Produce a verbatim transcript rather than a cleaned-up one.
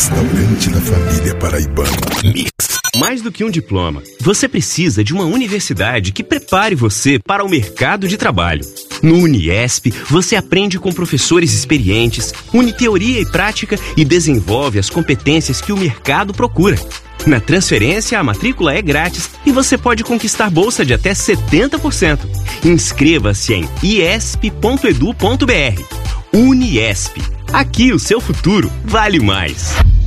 restaurante da família paraibana. Mix. Mais do que um diploma, você precisa de uma universidade que prepare você para o mercado de trabalho. No Uniesp, você aprende com professores experientes, une teoria e prática e desenvolve as competências que o mercado procura. Na transferência, a matrícula é grátis e você pode conquistar bolsa de até setenta por cento. Inscreva-se em iesp ponto edu ponto br. Uniesp. Aqui o seu futuro vale mais.